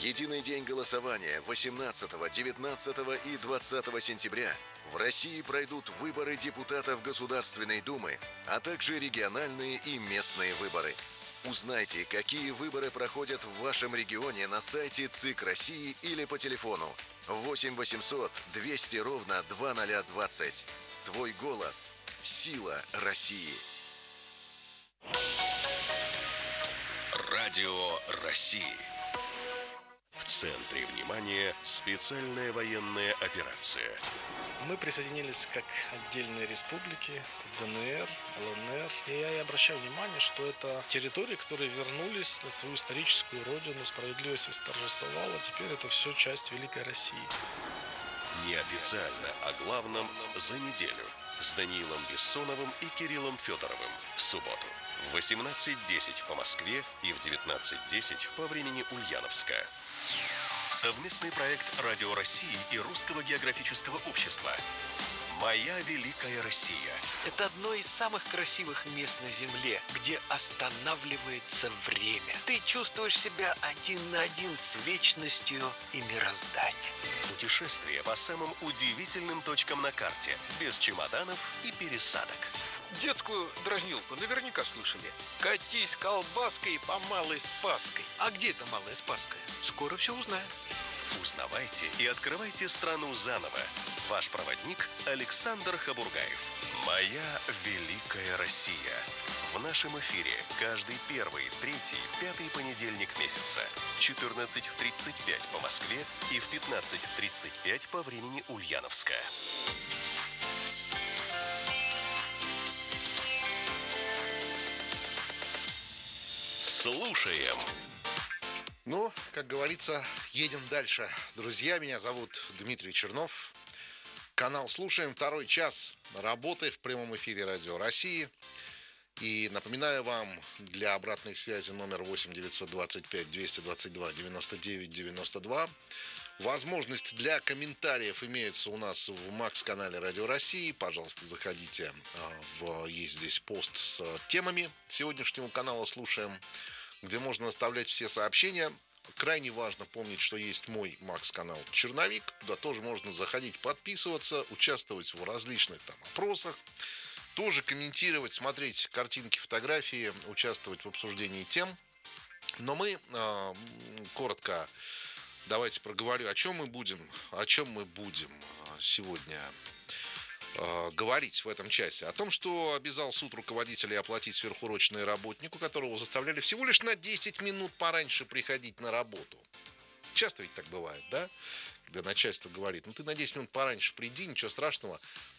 единый день голосования 18, 19 и 20 сентября в России пройдут выборы депутатов Государственной Думы, а также региональные и местные выборы. Узнайте, какие выборы проходят в вашем регионе на сайте ЦИК России или по телефону 8 800 200 ровно 2020. Твой голос – сила России. Радио России. В центре внимания специальная военная операция. Мы присоединились как отдельные республики, ДНР, ЛНР. И я обращаю внимание, что это территории, которые вернулись на свою историческую родину, справедливость восторжествовала. Теперь это все часть Великой России. Неофициально о главном за неделю с Даниилом Бессоновым и Кириллом Федоровым в субботу в 18:10 по Москве и в 19:10 по времени Ульяновска. Совместный проект Радио России и Русского географического общества. «Моя Великая Россия». Это одно из самых красивых мест на Земле, где останавливается время. Ты чувствуешь себя один на один с вечностью и мирозданием. Путешествие по самым удивительным точкам на карте, без чемоданов и пересадок. Детскую дразнилку наверняка слышали. Катись колбаской по Малой Спасской. А где эта Малая Спасская? Скоро все узнаем. Узнавайте и открывайте страну заново. Ваш проводник Александр Хабургаев. «Моя Великая Россия». В нашем эфире каждый первый, третий, пятый понедельник месяца в 14:35 по Москве и в 15:35 по времени Ульяновска. Слушаем. Ну, как говорится, едем дальше. Друзья, меня зовут Дмитрий Чернов. Канал «Слушаем». Второй час работы в прямом эфире Радио России. И напоминаю вам, для обратной связи номер 8 925 222 99 92. Возможность для комментариев имеется у нас в Макс-канале Радио России. Пожалуйста, заходите. Есть здесь пост с темами сегодняшнего канала «Слушаем», где можно оставлять все сообщения. Крайне важно помнить, что есть мой Макс-канал «Черновик». Туда тоже можно заходить, подписываться, участвовать в различных там опросах, тоже комментировать, смотреть картинки, фотографии, участвовать в обсуждении тем. Но мы коротко давайте проговорю, о чем мы будем сегодня говорить в этом часе. О том, что обязал суд руководителей оплатить сверхурочные работнику, которого заставляли всего лишь на 10 минут пораньше приходить на работу. Часто ведь так бывает, да? Когда начальство говорит, ну ты на 10 минут пораньше приди, ничего страшного,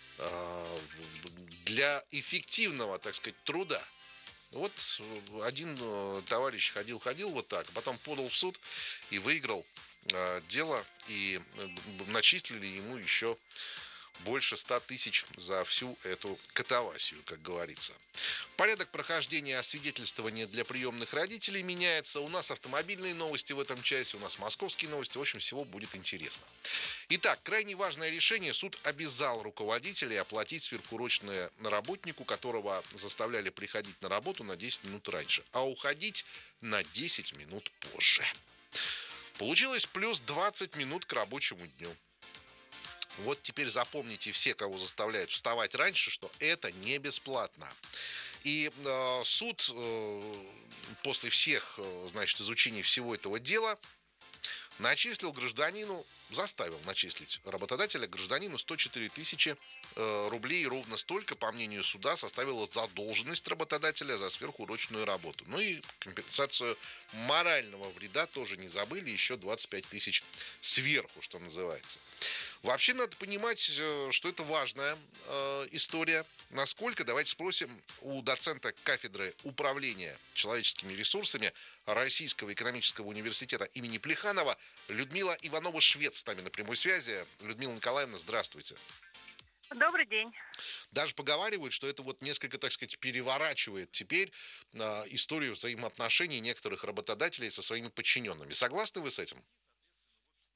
для эффективного, так сказать, труда. Вот один товарищ ходил вот так, потом подал в суд и выиграл дело, и начислили ему еще больше 100 тысяч за всю эту катавасию, как говорится. Порядок прохождения освидетельствования для приемных родителей меняется. У нас автомобильные новости в этом часе, у нас московские новости. В общем, всего будет интересно. Итак, крайне важное решение. Суд обязал руководителей оплатить сверхурочное работнику, которого заставляли приходить на работу на 10 минут раньше, а уходить на 10 минут позже. Получилось плюс 20 минут к рабочему дню. Вот теперь запомните все, кого заставляют вставать раньше, что это не бесплатно. И суд после всех, значит, изучения всего этого дела начислил гражданину, заставил начислить работодателя гражданину 104 тысячи рублей. Ровно столько, по мнению суда, составила задолженность работодателя за сверхурочную работу. Ну и компенсацию морального вреда тоже не забыли, еще 25 тысяч сверху, что называется. Вообще надо понимать, что это важная история. Насколько, давайте спросим у доцента кафедры управления человеческими ресурсами Российского экономического университета имени Плеханова Людмила Иванова-Швец с нами на прямой связи. Людмила Николаевна, здравствуйте. Добрый день. Даже поговаривают, что это вот несколько, так сказать, переворачивает теперь историю взаимоотношений некоторых работодателей со своими подчиненными. Согласны вы с этим?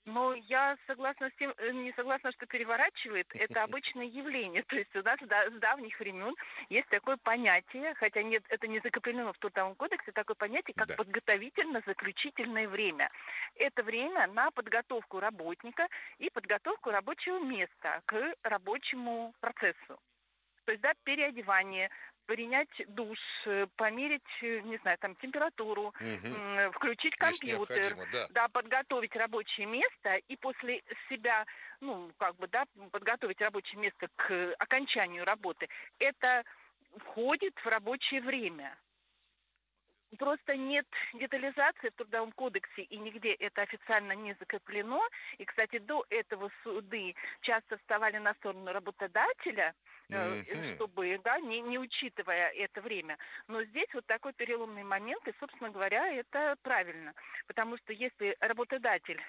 Но я согласна с тем, не согласна, что переворачивает. Это обычное явление. То есть у нас с давних времен есть такое понятие, хотя нет, это не закреплено в Трудовом кодексе, такое понятие, как Да. подготовительно-заключительное время. Это время на подготовку работника и подготовку рабочего места к рабочему процессу. То есть, да, переодевание, принять душ, померить, не знаю, там, температуру, включить Если компьютер, необходимо, да. да, подготовить рабочее место и после себя, ну, как бы, да, подготовить рабочее место к окончанию работы. Это входит в рабочее время. Просто нет детализации в Трудовом кодексе, и нигде это официально не закреплено. И, кстати, до этого суды часто вставали на сторону работодателя, Мгм. чтобы, да, не учитывая это время. Но здесь вот такой переломный момент, и, собственно говоря, это правильно. Потому что если работодатель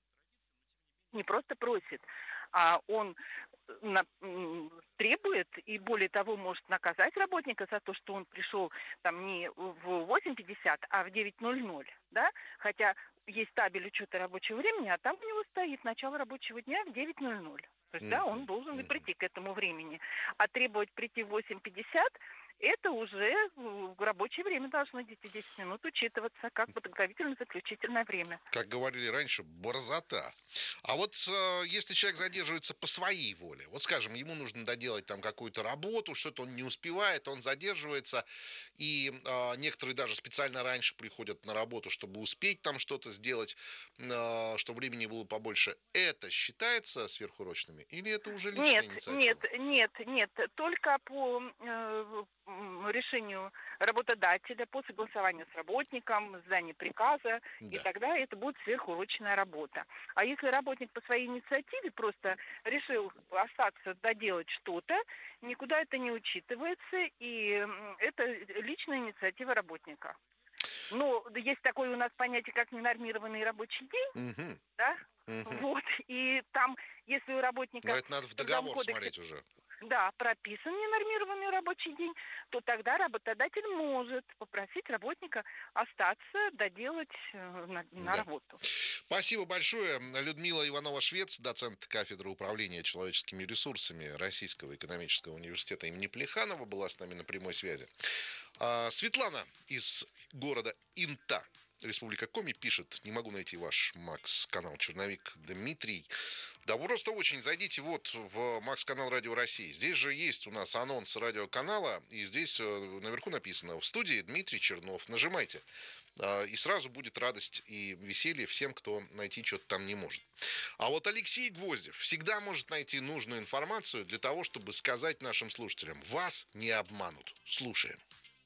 не просто просит, а он требует и, более того, может наказать работника за то, что он пришел там не в 8:50, а в 9:00, да, хотя есть табель учета рабочего времени, а там у него стоит начало рабочего дня в 9:00. То есть, да, он должен и прийти к этому времени. А требовать прийти в 8:50, это уже в рабочее время должно эти 10 минут учитываться как подготовительно-заключительное время. Как говорили раньше, борзота. А вот если человек задерживается по своей воле, вот скажем, ему нужно доделать там какую-то работу, что-то он не успевает, он задерживается, и некоторые даже специально раньше приходят на работу, чтобы успеть там что-то сделать, чтобы времени было побольше. Это считается сверхурочными или это уже личная инициатива? Нет. Только по решению работодателя, по согласованию с работником, издание приказа, и Да. тогда это будет сверхурочная работа. А если работник по своей инициативе просто решил остаться, доделать что-то, никуда это не учитывается, и это личная инициатива работника. Ну, есть такое у нас понятие, как ненормированный рабочий день, Мгм. да? Мгм. Вот, и там, если у Но работника это надо в в Трудовом договор кодексе, смотреть уже. да, прописан ненормированный рабочий день, то тогда работодатель может попросить работника остаться, доделать на Да. работу. Спасибо большое. Людмила Иванова-Швец, доцент кафедры управления человеческими ресурсами Российского экономического университета имени Плеханова, была с нами на прямой связи. Светлана из города Инта, Республика Коми, пишет: не могу найти ваш Макс-канал Черновик. Дмитрий. Да вы просто очень зайдите вот в Макс-канал Радио России. Здесь же есть у нас анонс радиоканала, и здесь наверху написано: в студии Дмитрий Чернов. Нажимайте. И сразу будет радость и веселье всем, кто найти что-то там не может. А вот Алексей Гвоздев всегда может найти нужную информацию для того, чтобы сказать нашим слушателям: вас не обманут. Слушаем.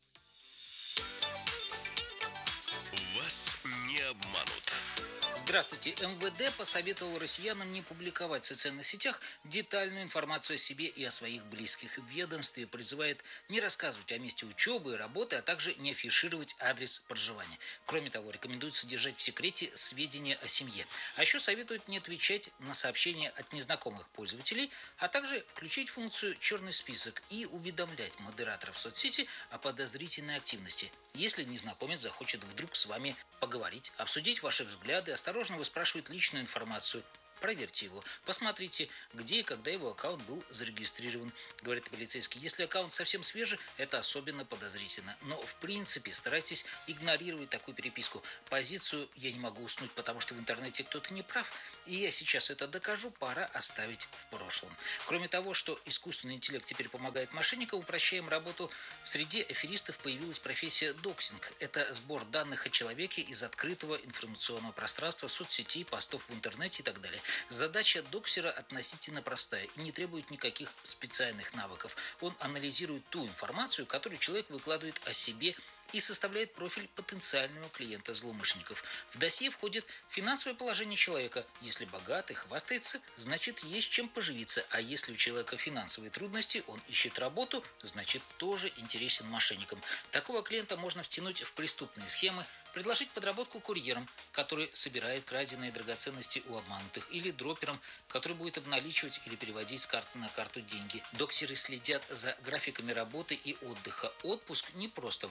Вас не обманут. Здравствуйте. МВД посоветовал россиянам не публиковать в социальных сетях детальную информацию о себе и о своих близких. В ведомстве призывает не рассказывать о месте учебы и работы, а также не афишировать адрес проживания. Кроме того, рекомендуется держать в секрете сведения о семье. А еще советуют не отвечать на сообщения от незнакомых пользователей, а также включить функцию «Черный список» и уведомлять модераторов соцсети о подозрительной активности, если незнакомец захочет вдруг с вами поговорить, обсудить ваши взгляды, осторожно выспрашивает личную информацию. Проверьте его, посмотрите, где и когда его аккаунт был зарегистрирован. Говорит полицейский, если аккаунт совсем свежий, это особенно подозрительно. Но в принципе старайтесь игнорировать такую переписку. Позицию «я не могу уснуть, потому что в интернете кто-то не прав, и я сейчас это докажу» пора оставить в прошлом. Кроме того, что искусственный интеллект теперь помогает мошенникам, упрощаем работу, среди аферистов появилась профессия доксинг. Это сбор данных о человеке из открытого информационного пространства, соцсетей, постов в интернете и так далее. Задача доксера относительно простая и не требует никаких специальных навыков. Он анализирует ту информацию, которую человек выкладывает о себе, и составляет профиль потенциального клиента злоумышленников. В досье входит финансовое положение человека. Если богат и хвастается, значит есть чем поживиться. А если у человека финансовые трудности, он ищет работу, значит тоже интересен мошенникам. Такого клиента можно втянуть в преступные схемы, предложить подработку курьером, который собирает краденые драгоценности у обманутых, или дропером, который будет обналичивать или переводить с карты на карту деньги. Доксеры следят за графиками работы и отдыха. Отпуск не просто время, когда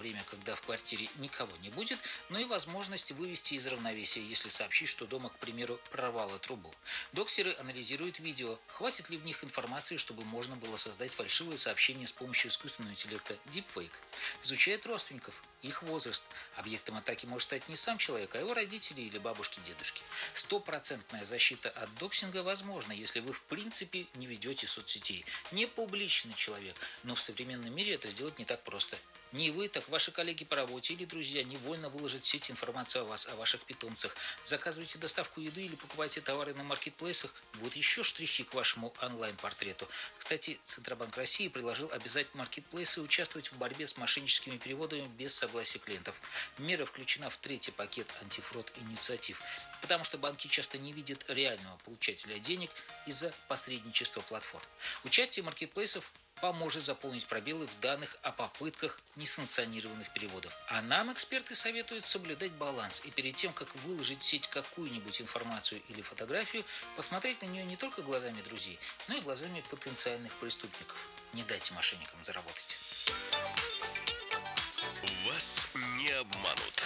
когда в квартире никого не будет, но и возможность вывести из равновесия, если сообщить, что дома, к примеру, прорвало трубу. Доксеры анализируют видео, хватит ли в них информации, чтобы можно было создать фальшивые сообщения с помощью искусственного интеллекта Deepfake. Изучает родственников, их возраст. Объектом атаки может стать не сам человек, а его родители или бабушки-дедушки. 100% защита от доксинга возможна, если вы в принципе не ведете соцсетей. Не публичный человек, но в современном мире это сделать не так просто. Не вы, так ваши коллеги по работе или друзья невольно выложат в сеть информацию о вас, о ваших питомцах. Заказывайте доставку еды или покупайте товары на маркетплейсах. Вот еще штрихи к вашему онлайн-портрету. Кстати, Центробанк России предложил обязать маркетплейсы участвовать в борьбе с мошенническими переводами без согласия клиентов. Мера включена в 3-й пакет антифрод инициатив, потому что банки часто не видят реального получателя денег из-за посредничества платформ. Участие маркетплейсов поможет заполнить пробелы в данных о попытках несанкционированных переводов. А нам эксперты советуют соблюдать баланс и перед тем, как выложить в сеть какую-нибудь информацию или фотографию, посмотреть на нее не только глазами друзей, но и глазами потенциальных преступников. Не дайте мошенникам заработать. Вас не обманут.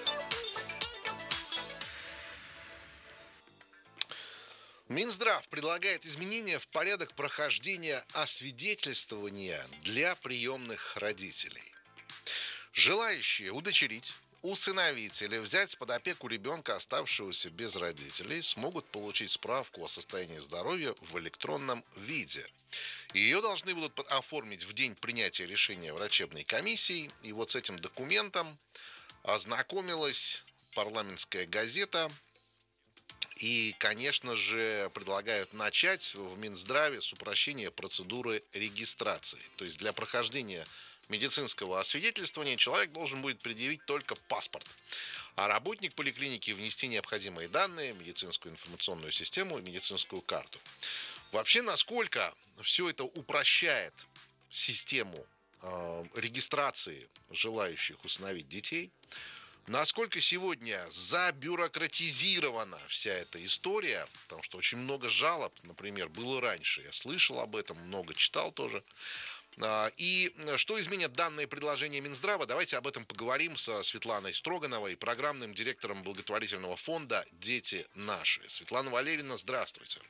Минздрав предлагает изменения в порядок прохождения освидетельствования для приемных родителей. Желающие удочерить, усыновить или взять под опеку ребенка, оставшегося без родителей, смогут получить справку о состоянии здоровья в электронном виде. Ее должны будут оформить в день принятия решения врачебной комиссии. И вот с этим документом ознакомилась парламентская газета. И, конечно же, предлагают начать в Минздраве с упрощения процедуры регистрации. То есть для прохождения медицинского освидетельствования человек должен будет предъявить только паспорт. А работник поликлиники внести необходимые данные, медицинскую информационную систему и медицинскую карту. Вообще, насколько все это упрощает систему регистрации желающих усыновить детей, насколько сегодня забюрократизирована вся эта история, потому что очень много жалоб, например, было раньше, я слышал об этом, много читал тоже. И что изменят данные предложения Минздрава, давайте об этом поговорим со Светланой Строгановой, программным директором благотворительного фонда «Дети наши». Светлана Валерьевна, здравствуйте.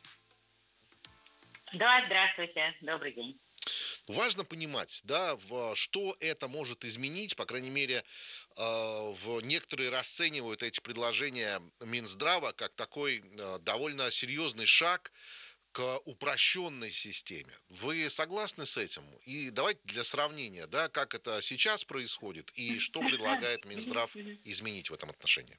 Да, здравствуйте, добрый день. Важно понимать, да, что это может изменить, по крайней мере, некоторые расценивают эти предложения Минздрава как такой довольно серьезный шаг к упрощенной системе. Вы согласны с этим? И давайте для сравнения, да, как это сейчас происходит и что предлагает Минздрав изменить в этом отношении.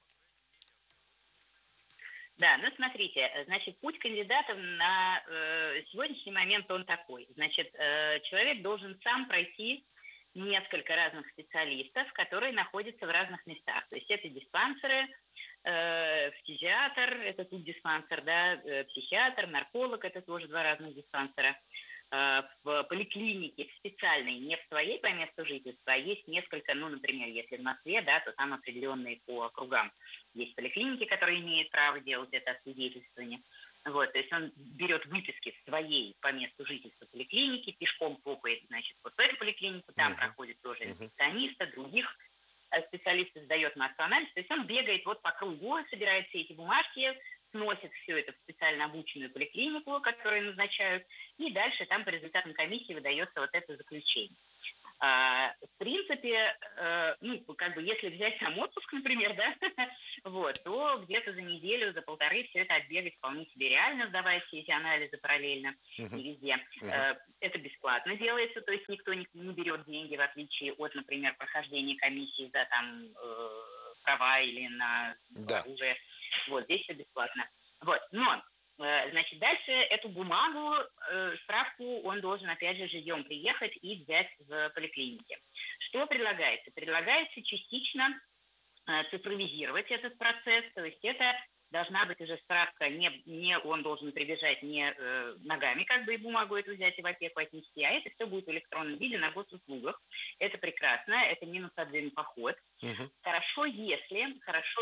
Да, ну смотрите, значит, путь кандидатов на сегодняшний момент он такой. Значит, человек должен сам пройти несколько разных специалистов, которые находятся в разных местах. То есть это диспансеры, фтизиатр, это тут диспансер, да, психиатр, нарколог, это тоже 2 разных диспансера. В поликлинике в специальной, не в своей по месту жительства, а есть несколько, ну, например, если в Москве, да, то там определенные по округам. Есть поликлиники, которые имеют право делать это освидетельствование. Вот, то есть он берет выписки в своей по месту жительства поликлиники, пешком попает, значит, вот в эту поликлинику, там проходит тоже инфекциониста, других специалистов, сдает массу анализ. То есть он бегает вот по кругу, собирает все эти бумажки, сносит все это в специально обученную поликлинику, которую назначают, и дальше там по результатам комиссии выдается вот это заключение. В принципе, ну, как бы, если взять сам отпуск, например, да, вот, то где-то за неделю, за полторы все это отбегать вполне себе реально, сдавая все эти анализы параллельно и везде. Это бесплатно делается, то есть никто не берет деньги, в отличие от, например, прохождения комиссии за там права или на оружие. Вот, здесь все бесплатно. Вот, но, значит, дальше эту бумагу, справку он должен, опять же, живьем приехать и взять в поликлинике. Что предлагается? Предлагается частично цифровизировать этот процесс, то есть это должна быть уже справка, не он должен прибежать не ногами, как бы и бумагу эту взять и в опеку отнести, а это все будет в электронном виде на госуслугах. Это прекрасно, это минус один поход. Хорошо, если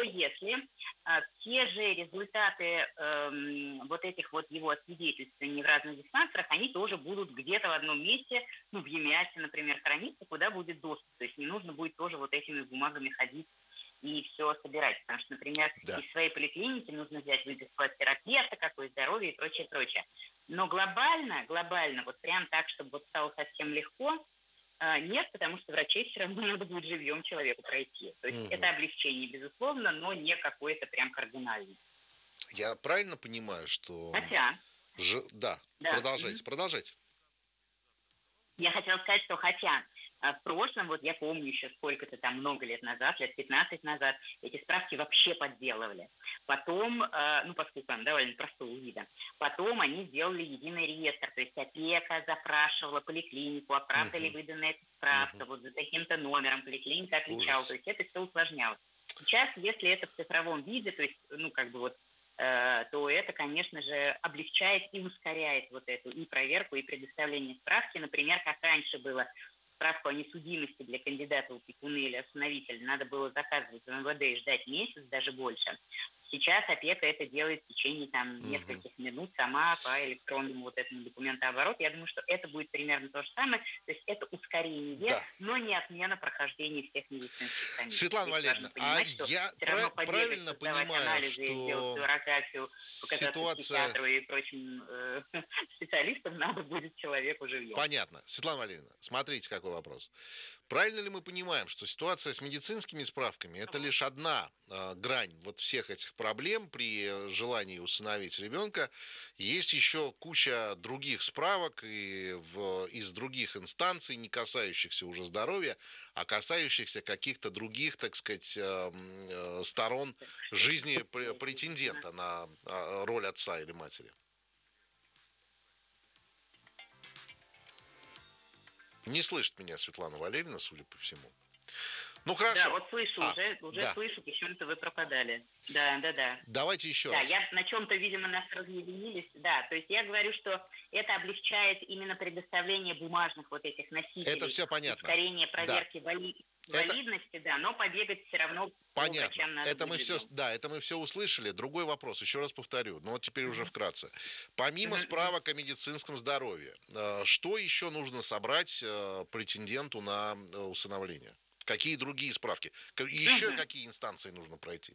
те же результаты вот этих вот его освидетельствований в разных диспансерах, они тоже будут где-то в одном месте, в ЕМЯСе, например, храниться, куда будет доступ. То есть не нужно будет тоже вот этими бумагами ходить и все собирать. Потому что, например, из своей поликлиники нужно взять выписку от терапевта, какое здоровье и прочее, прочее. Но глобально, вот прям так, чтобы вот стало совсем легко, нет, потому что врачей все равно надо будет живьем человеку пройти. То есть это облегчение, безусловно, но не какое-то прям кардинальное. Я правильно понимаю, что... Хотя... Да, продолжайте. Я хотела сказать, что хотя в прошлом, вот я помню еще сколько-то там, много лет назад, лет 15 назад, эти справки вообще подделывали. Потом, поскольку они довольно простого вида, потом они сделали единый реестр, то есть опека запрашивала поликлинику, а правда ли выдана эта справка, вот за таким-то номером поликлиника отвечала, то есть это все усложнялось. Сейчас, если это в цифровом виде, то есть, то это, конечно же, облегчает и ускоряет вот эту и проверку, и предоставление справки. Например, как раньше было, справку о несудимости для кандидата в опекуны или усыновителя надо было заказывать в МВД и ждать месяц, даже больше. Сейчас опека это делает в течение нескольких минут сама по электронному вот этому документообороту. Я думаю, что это будет примерно то же самое. То есть это ускорение, но не отмена прохождения всех медицинских комиссий. Светлана Валерьевна, я правильно понимаю, что ситуация... и прочим специалистам надо будет человеку живьем. Понятно. Светлана Валерьевна, смотрите, какой вопрос. Правильно ли мы понимаем, что ситуация с медицинскими справками – это лишь одна грань вот всех этих проблем при желании усыновить ребенка? Есть еще куча других справок из других инстанций, не касающихся уже здоровья, а касающихся каких-то других, так сказать, сторон жизни претендента на роль отца или матери. Не слышит меня Светлана Валерьевна, судя по всему. Ну, хорошо. Да, вот слышу, уже слышу, почему-то вы пропадали. Да. Давайте еще раз. Да, на чем-то, видимо, нас разъединились. Да, то есть я говорю, что это облегчает именно предоставление бумажных вот этих носителей. Это все понятно. Ускорение проверки валидности, но побегать все равно... Понятно. Это мы все услышали. Другой вопрос, еще раз повторю, но теперь уже вкратце. Помимо справок о медицинском здоровье, что еще нужно собрать претенденту на усыновление? Какие другие справки? Еще какие инстанции нужно пройти?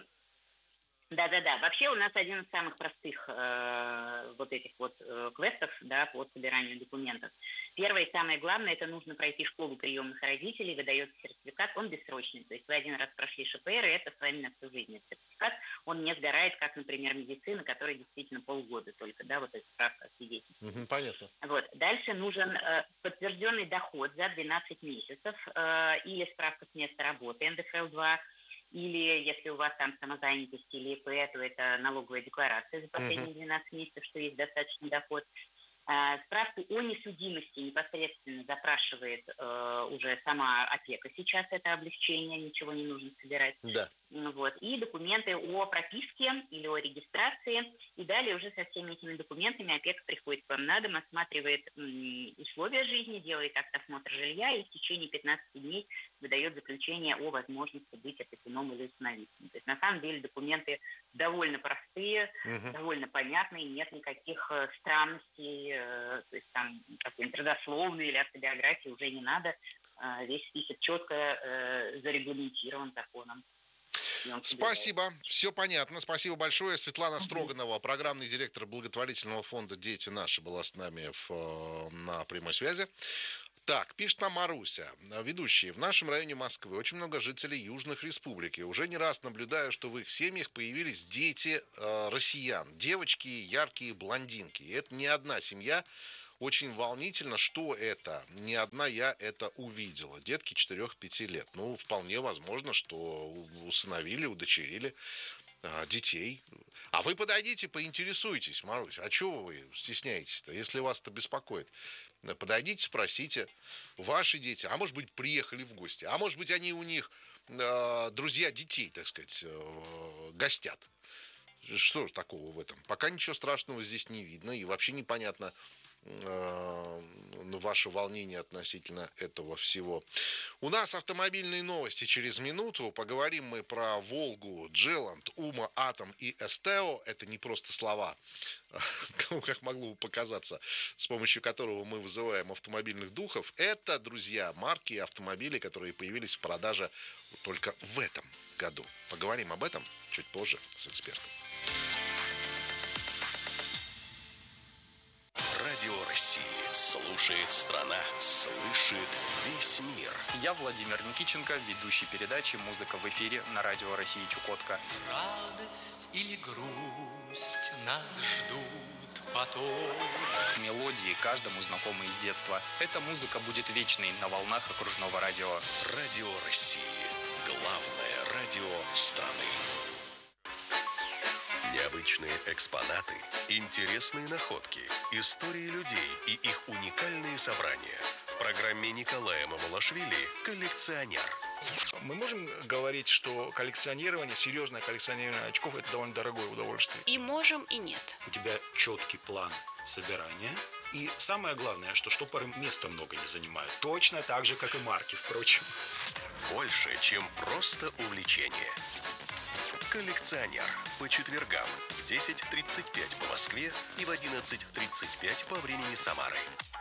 Да. Вообще у нас один из самых простых вот этих вот квестов, по собиранию документов. Первое и самое главное, это нужно пройти школу приемных родителей, выдается сертификат, он бессрочный. То есть вы один раз прошли ШПР, и это с вами на всю жизнь. Сертификат, он не сгорает, как, например, медицина, которая действительно полгода только, вот эта справка о свидетельстве. Понятно. Вот. Дальше нужен подтвержденный доход за 12 месяцев или справка с места работы, НДФЛ-2, или если у вас там самозанятость или ИП, то это налоговая декларация за последние 12 месяцев, что есть достаточный доход. Справку о несудимости непосредственно запрашивает уже сама опека. Сейчас это облегчение, ничего не нужно собирать. Да. Вот. И документы о прописке или о регистрации. И далее уже со всеми этими документами опека приходит к вам на дом, осматривает условия жизни, делает акт осмотра жилья и в течение 15 дней выдает заключение о возможности быть опекуном или усыновителем. То есть на самом деле документы довольно простые, довольно понятные, нет никаких странностей, то есть там какой-нибудь родословный или автобиографии уже не надо. Весь список четко зарегламентирован законом. Спасибо, все понятно. Спасибо большое. Светлана Строганова, программный директор благотворительного фонда «Дети наши», была с нами на прямой связи. Так, пишет нам Маруся. Ведущие, в нашем районе Москвы очень много жителей южных республик. И уже не раз наблюдаю, что в их семьях появились дети россиян. Девочки яркие блондинки. И это не одна семья. Очень волнительно, что это. Не одна я это увидела. Детки 4-5 лет. Ну, вполне возможно, что усыновили, удочерили детей. А вы подойдите, поинтересуйтесь, Марусь. А чего вы стесняетесь-то, если вас это беспокоит? Подойдите, спросите. Ваши дети, а может быть, приехали в гости. А может быть, они у них друзья детей, так сказать, гостят. Что ж такого в этом? Пока ничего страшного здесь не видно, и вообще непонятно ваше волнение относительно этого всего. У нас автомобильные новости через минуту. Поговорим мы про Волгу, Джеланд, Ума, Атом и Эстео. Это не просто слова, как могло бы показаться, с помощью которого мы вызываем автомобильных духов. Это, друзья, марки и автомобили, которые появились в продаже только в этом году. Поговорим об этом чуть позже с экспертом. Радио России. Слушает страна. Слышит весь мир. Я Владимир Никиченко, ведущий передачи «Музыка в эфире» на Радио России Чукотка. Радость или грусть нас ждут потом. Мелодии каждому знакомы из детства. Эта музыка будет вечной на волнах окружного радио. Радио России. Главное радио страны. Необычные экспонаты, интересные находки, истории людей и их уникальные собрания. В программе Николая Мамалашвили «Коллекционер». Мы можем говорить, что коллекционирование, серьезное коллекционирование очков – это довольно дорогое удовольствие. И можем, и нет. У тебя четкий план собирания. И самое главное, что штопоры места много не занимают. Точно так же, как и марки, впрочем. Больше, чем просто увлечение. «Коллекционер» по четвергам в 10:35 по Москве и в 11:35 по времени Самары.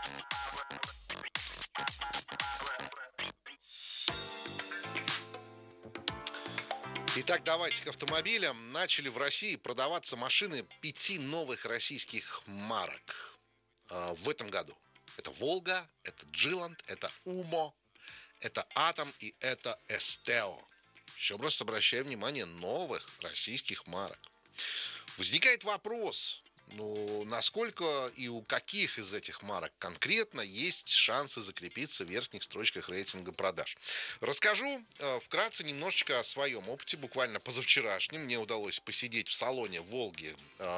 Итак, давайте к автомобилям. Начали в России продаваться машины 5 новых российских марок в этом году. Это «Волга», это «Джиланд», это «Умо», это «Атом» и это «Эстео». Еще раз обращаем внимание, новых российских марок. Возникает вопрос, насколько и у каких из этих марок конкретно есть шансы закрепиться в верхних строчках рейтинга продаж. Расскажу вкратце немножечко о своем опыте. Буквально позавчерашнем мне удалось посидеть в салоне «Волги»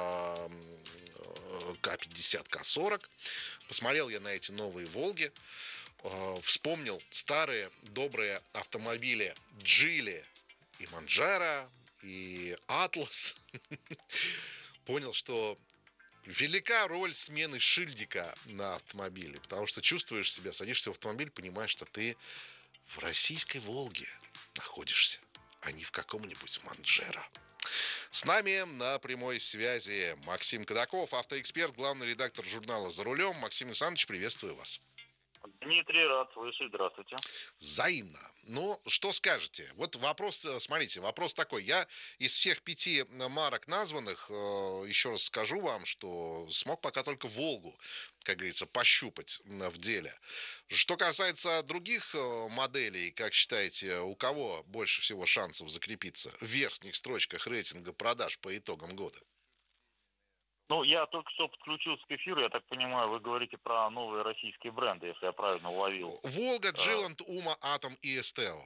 К50, К40. Посмотрел я на эти новые «Волги». Вспомнил старые добрые автомобили «Джили» и «Манджаро», и «Атлас». Понял, что велика роль смены шильдика на автомобиле, потому что чувствуешь себя, садишься в автомобиль, понимаешь, что ты в российской «Волге» находишься, а не в каком-нибудь «Манджаро». С нами на прямой связи Максим Кадаков, автоэксперт, главный редактор журнала «За рулем». Максим Александрович, приветствую вас. Дмитрий, рад слышать. Здравствуйте. Взаимно. Что скажете? Вот вопрос, смотрите, вопрос такой. Я из всех 5 марок названных, еще раз скажу вам, что смог пока только «Волгу», как говорится, пощупать в деле. Что касается других моделей, как считаете, у кого больше всего шансов закрепиться в верхних строчках рейтинга продаж по итогам года? Я только что подключился к эфиру, я так понимаю, вы говорите про новые российские бренды, если я правильно уловил. «Волга», «Джиланд», «Ума», «Атом» и «Эстео».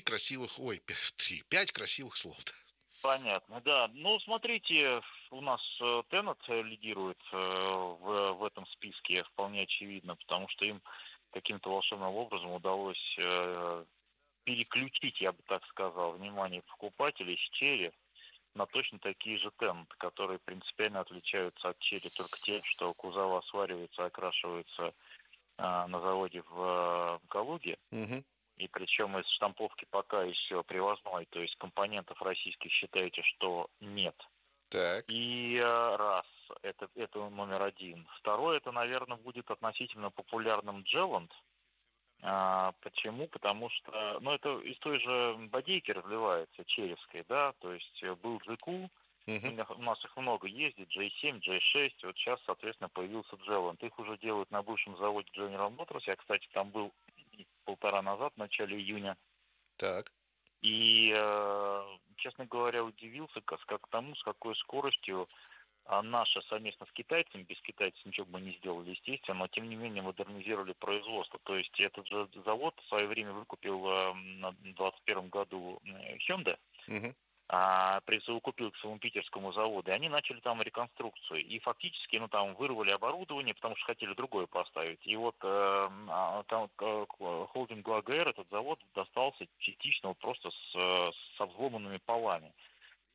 5 красивых слов. Понятно, да. Смотрите, у нас Теннет лидирует в этом списке, вполне очевидно, потому что им каким-то волшебным образом удалось переключить, я бы так сказал, внимание покупателей с Черри на точно такие же Теннет, которые принципиально отличаются от Черри только тем, что кузова свариваются, окрашиваются на заводе в Калуге. Угу. И причем из штамповки пока еще привозной, то есть компонентов российских считаете, что нет. Так. И раз, это номер один. Второй, это, наверное, будет относительно популярным Джеланд. Почему? Потому что, это из той же бодейки разливается, черевской, да, то есть был GQ, у нас их много ездит, J7, J6, вот сейчас, соответственно, появился Джеланд. Их уже делают на бывшем заводе General Motors, я, кстати, там был 1,5 назад, в начале июня. Так. И, честно говоря, удивился тому, с какой скоростью наша совместно с китайцами, без китайцев ничего бы мы не сделали, естественно, но тем не менее модернизировали производство. То есть этот же завод в свое время выкупил в 2021 году Hyundai, присовокупил к своему питерскому заводу, и они начали там реконструкцию. И фактически, там вырвали оборудование, потому что хотели другое поставить. И вот холдингу АГР этот завод достался частично просто со взломанными полами.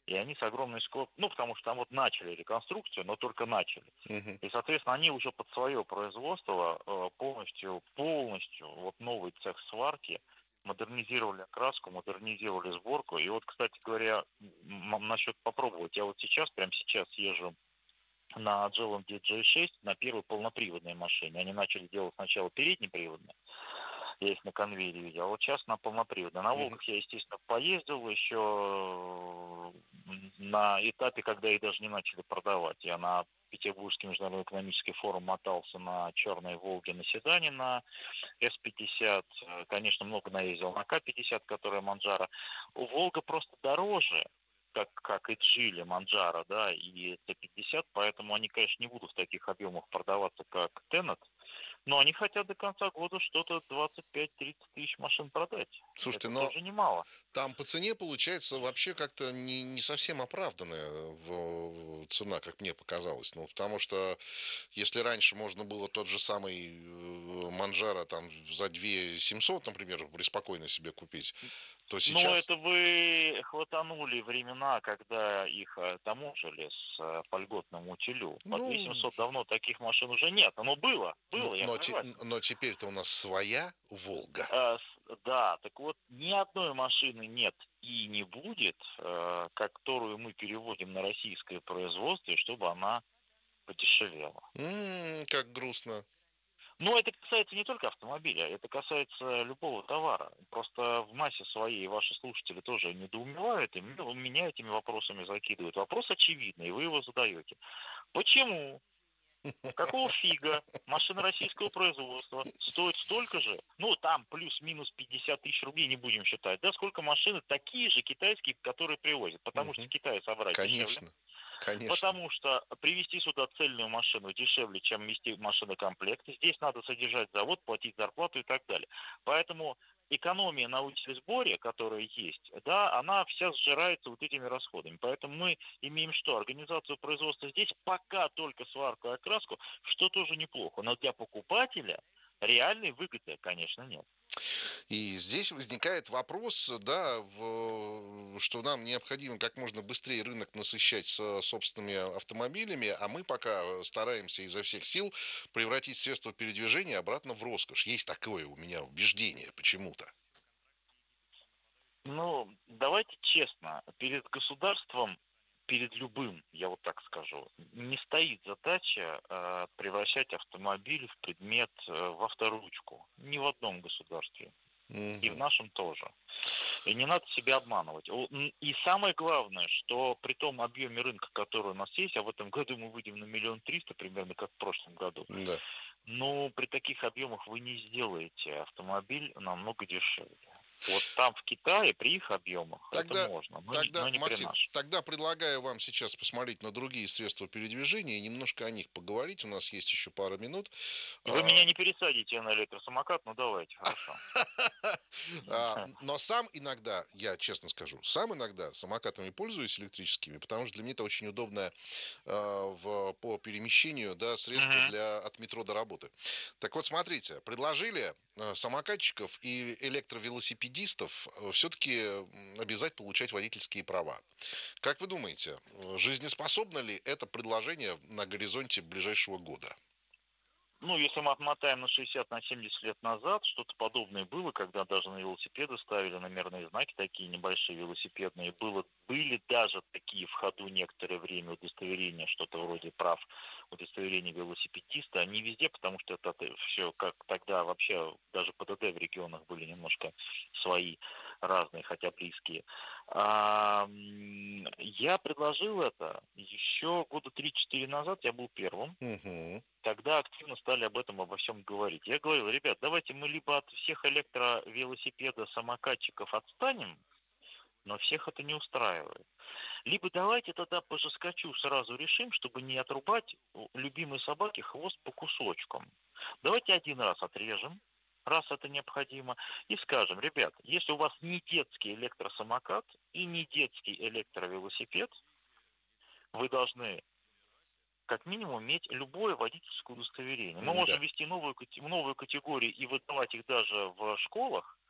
И они с огромной скоростью, ну, потому что там вот начали реконструкцию, но только начали. И, соответственно, они уже под свое производство полностью, вот новый цех сварки, модернизировали окраску, модернизировали сборку. И вот, кстати говоря, насчет попробовать, я вот прямо сейчас езжу на Джелом DJ6, на первой полноприводной машине. Они начали делать сначала переднеприводные, я их на конвейере видел, а вот сейчас на полноприводной. На Волгах я, естественно, поездил еще на этапе, когда их даже не начали продавать. Я на Петербургский международный экономический форум мотался на черной Волге на седане, на С-50. Конечно, много наездил на К-50, которая Манджара. Волга просто дороже, как и Джили, Манджара, да, и Т-50, поэтому они, конечно, не будут в таких объемах продаваться, как Тенет, но они хотят до конца года что-то 25-30 тысяч машин продать. Слушайте, это но тоже немало. Там по цене получается вообще как-то не совсем оправданная цена, как мне показалось. Ну, потому что если раньше можно было тот же самый Манджаро там за 2700, например, преспокойно себе купить, то сейчас... Ну, это вы хватанули времена, когда их таможили с по льготному утилю. По 2700 давно таких машин уже нет. Оно было, но теперь-то у нас своя Волга. Да, так вот, ни одной машины нет и не будет, которую мы переводим на российское производство, чтобы она подешевела. Как грустно. Но это касается не только автомобиля, это касается любого товара. Просто в массе своей ваши слушатели тоже недоумевают, и меня этими вопросами закидывают. Вопрос очевидный, и вы его задаете. Почему? Какого фига машина российского производства стоит столько же, ну там плюс-минус 50 тысяч рублей, не будем считать, да, сколько машины такие же китайские, которые привозят, потому что Китай собрать дешевле. Конечно. Потому что привезти сюда цельную машину дешевле, чем везти машинокомплект. Здесь надо содержать завод, платить зарплату и так далее. Поэтому экономия на сборе, которая есть, да, она вся сжирается вот этими расходами. Поэтому мы имеем что? Организацию производства здесь, пока только сварку и окраску, что тоже неплохо. Но для покупателя реальной выгоды, конечно, нет. И здесь возникает вопрос, да, что нам необходимо как можно быстрее рынок насыщать собственными автомобилями, а мы пока стараемся изо всех сил превратить средства передвижения обратно в роскошь. Есть такое у меня убеждение почему-то. Ну, давайте честно, перед государством, перед любым, я вот так скажу, не стоит задача превращать автомобиль в предмет, в авторучку. Ни в одном государстве. И в нашем тоже. И не надо себя обманывать. И самое главное, что при том объеме рынка, который у нас есть, а в этом году мы выйдем на 1 300 000, примерно как в прошлом году, но при таких объемах вы не сделаете автомобиль намного дешевле. Вот там, в Китае, при их объемах, это можно, но не Максим, при наших. тогда предлагаю вам сейчас посмотреть на другие средства передвижения и немножко о них поговорить. У нас есть еще пара минут. Вы меня не пересадите на электросамокат, ну давайте, хорошо. Но сам иногда, я честно скажу, самокатами пользуюсь электрическими, потому что для меня это очень удобное по перемещению, да, средство от метро до работы. Так вот, смотрите, предложили самокатчиков и электровелосипедистов все-таки обязать получать водительские права. Как вы думаете, жизнеспособно ли это предложение на горизонте ближайшего года? Ну, если мы отмотаем на 60, на 70 лет назад, что-то подобное было, когда даже на велосипеды ставили номерные знаки, такие небольшие велосипедные. Были даже такие в ходу некоторое время удостоверения, что-то вроде прав удостоверения велосипедиста. Не везде, потому что это все, как тогда вообще даже ПДД в регионах были немножко свои, разные, хотя близкие. Я предложил это еще года 3-4 назад, я был первым. Тогда активно стали обо всем говорить. Я говорил, ребят, давайте мы либо от всех электровелосипедов, самокатчиков отстанем, но всех это не устраивает. Либо давайте тогда по жесткачу сразу решим, чтобы не отрубать любимой собаке хвост по кусочкам. Давайте один раз отрежем, раз это необходимо, и скажем, ребят, если у вас не детский электросамокат и не детский электровелосипед, вы должны как минимум иметь любое водительское удостоверение. Мы можем ввести новую категорию и выдавать их даже в школах,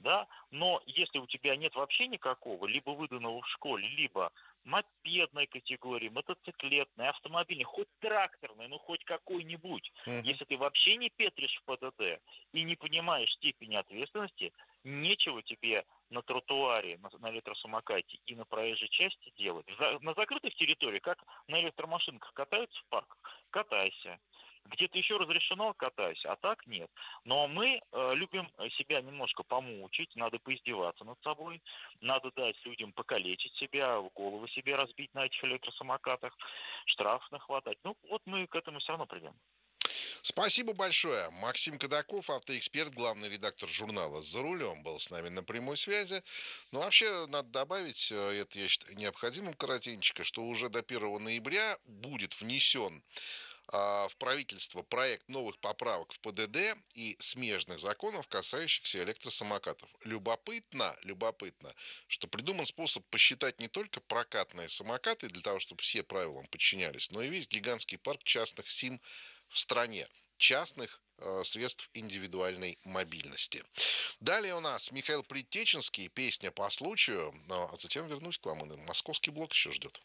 да, но если у тебя нет вообще никакого, либо выданного в школе, либо мопедной категории, мотоциклетной, автомобильной, хоть тракторной, ну хоть какой-нибудь, если ты вообще не петришь в ПДД и не понимаешь степени ответственности, нечего тебе на тротуаре, на электросамокате и на проезжей части делать. На закрытых территориях, как на электромашинках катаются в парках, катайся. Где-то еще разрешено, катайся, а так нет. Но мы любим себя немножко помучить, надо поиздеваться над собой, надо дать людям покалечить себя, голову себе разбить на этих электросамокатах, штраф нахватать. Ну, вот мы к этому все равно придем. Спасибо большое. Максим Кадаков, автоэксперт, главный редактор журнала «За рулем», был с нами на прямой связи. Ну, вообще, надо добавить, это я считаю необходимым коротенько, что уже до 1 ноября будет внесен в правительство проект новых поправок в ПДД и смежных законов, касающихся электросамокатов. Любопытно, что придуман способ посчитать не только прокатные самокаты для того, чтобы все правилам подчинялись, но и весь гигантский парк частных СИМ в стране, частных средств индивидуальной мобильности. Далее у нас Михаил Предтеченский, песня по случаю, а затем вернусь к вам, и московский блок еще ждет.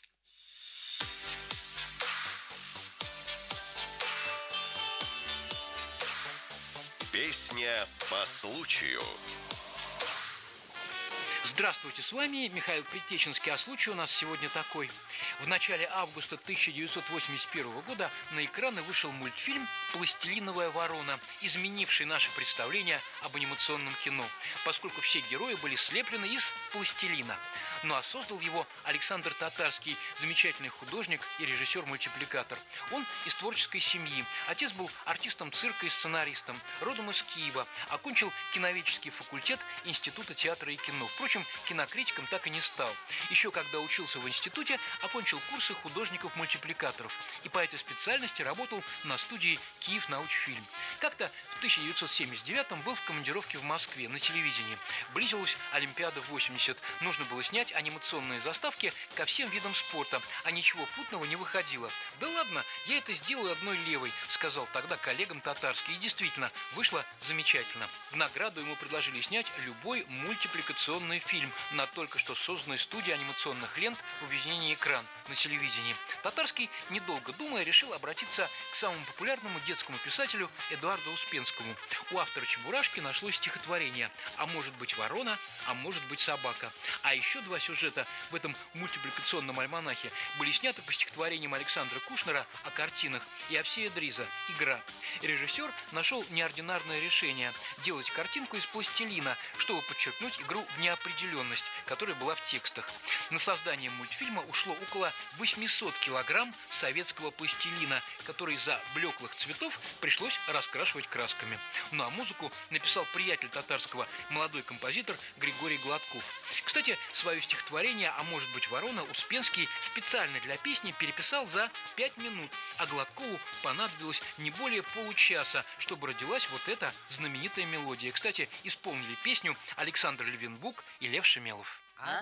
Песня по случаю. Здравствуйте, с вами Михаил Предтеченский, а случай у нас сегодня такой. В начале августа 1981 года на экраны вышел мультфильм «Пластилиновая ворона», изменивший наше представление об анимационном кино, поскольку все герои были слеплены из пластилина. Ну а создал его Александр Татарский, замечательный художник и режиссер-мультипликатор. Он из творческой семьи. Отец был артистом цирка и сценаристом, родом из Киева, окончил киноведческий факультет Института театра и кино. Впрочем, кинокритиком так и не стал. Еще когда учился в институте, окончил курсы художников-мультипликаторов и по этой специальности работал на студии «Киевнаучфильм». Как-то в 1979-м был в командировке в Москве на телевидении. Близилась Олимпиада 80. Нужно было снять анимационные заставки ко всем видам спорта, а ничего путного не выходило. «Да ладно, я это сделаю одной левой», — сказал тогда коллегам Татарский. И действительно, вышло замечательно. В награду ему предложили снять любой мультипликационный фильм на только что созданной студии анимационных лент в объединении «Экран» на телевидении. Татарский, недолго думая, решил обратиться к самому популярному детскому писателю Эдуарду Успенскому. У автора «Чебурашки» нашлось стихотворение «А может быть ворона, а может быть собака». А еще два сюжета в этом мультипликационном альманахе были сняты по стихотворениям Александра Кушнера о картинах и Овсея Дриза «Игра». Режиссер нашел неординарное решение – делать картинку из пластилина, чтобы подчеркнуть игру в неопределенность, которая была в текстах. На создание мультфильма ушло около 800 килограмм советского пластилина, который из-за блеклых цветов пришлось раскрашивать красками. Ну а музыку написал приятель Татарского, молодой композитор Григорий Гладков. Кстати, свое стихотворение «А может быть ворона» Успенский специально для песни переписал за 5 минут, а Гладкову понадобилось не более получаса, чтобы родилась вот эта знаменитая мелодия. Кстати, исполнили песню Александр Левенбук и Лев Шемелов.